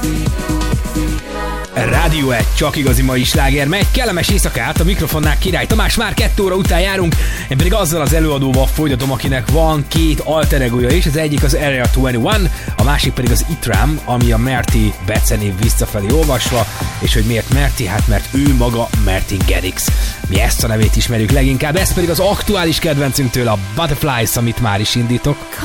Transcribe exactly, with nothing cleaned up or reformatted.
Rádió egy, csak igazi mai sláger megy. Kellemes éjszakát, a mikrofonnál Király Tamás, már kettő óra után járunk. Én pedig azzal az előadóval folytatom, akinek van két alter egója is. Az egyik az Area huszonegyes, a másik pedig az Itram, ami a Merti becenév visszafelé olvasva. És hogy miért Merti? Hát mert ő maga Martin Garrix. Mi ezt a nevét ismerjük leginkább, ez pedig az aktuális kedvencünk tőle, a Butterflies, amit már is indítok.